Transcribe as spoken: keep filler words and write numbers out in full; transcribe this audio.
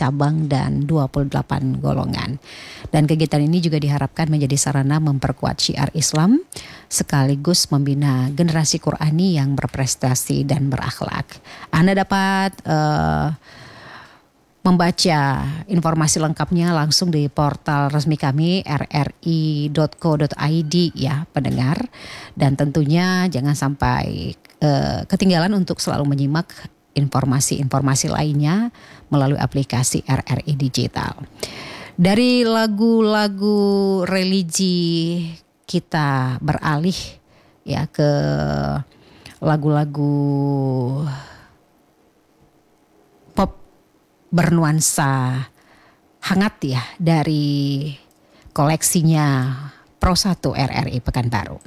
cabang dan dua puluh delapan golongan. Dan kegiatan ini juga diharapkan menjadi sarana memperkuat syiar Islam sekaligus membina generasi Qurani yang berprestasi dan berakhlak. Anda dapat uh, membaca informasi lengkapnya langsung di portal resmi kami r r i dot co dot i d ya pendengar. Dan tentunya jangan sampai uh, ketinggalan untuk selalu menyimak informasi-informasi lainnya melalui aplikasi R R I Digital. Dari lagu-lagu religi kita beralih ya ke lagu-lagu pop bernuansa hangat ya dari koleksinya Pro satu R R I Pekanbaru.